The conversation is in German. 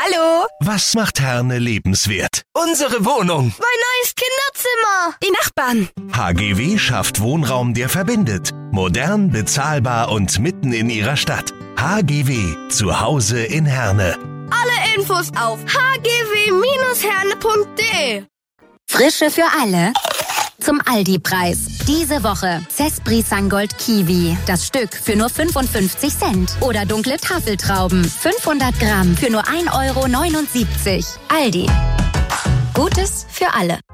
Hallo. Was macht Herne lebenswert? Unsere Wohnung. Mein neues Kinderzimmer. Die Nachbarn. HGW schafft Wohnraum, der verbindet. Modern, bezahlbar und mitten in ihrer Stadt. HGW, zu Hause in Herne. Alle Infos auf hgw-herne.de. Frische für alle. Zum Aldi-Preis. Diese Woche Cespri Sangold Kiwi. Das Stück für nur 55 Cent. Oder dunkle Tafeltrauben. 500 Gramm für nur 1,79 €. Aldi. Gutes für alle.